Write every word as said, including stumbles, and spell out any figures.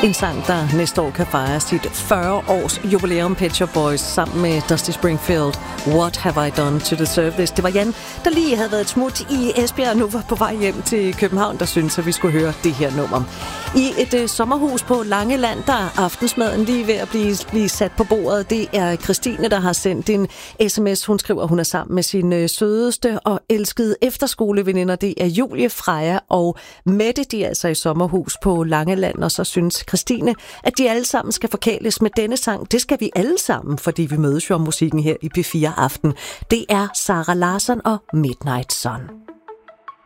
En sang, der næste år kan fejre sit fyrre års jubilæum, Pet Shop Boys, sammen med Dusty Springfield. What have I done to deserve this? Det var Jan, der lige havde været et smut i Esbjerg og nu var på vej hjem til København, der synes at vi skulle høre det her nummer. I et øh, sommerhus på Langeland, der er aftensmaden lige ved at blive, blive sat på bordet. Det er Christine, der har sendt en sms. Hun skriver, at hun er sammen med sin øh, sødeste og elskede efterskoleveninder. Det er Julie, Freja og Mette. De er altså i sommerhus på Langeland, og så synes Christine, at de alle sammen skal forkæles med denne sang. Det skal vi alle sammen, fordi vi mødes jo om musikken her i P fire Aften. Det er Sara Larsson og Midnight Sun.